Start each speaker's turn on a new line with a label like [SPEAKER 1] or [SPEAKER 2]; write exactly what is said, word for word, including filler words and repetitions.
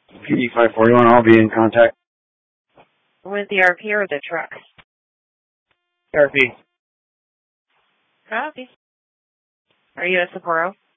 [SPEAKER 1] P D five forty-one, I'll be in contact.
[SPEAKER 2] With the R P or the truck?
[SPEAKER 1] R P.
[SPEAKER 2] Copy. Are you at Sapporo?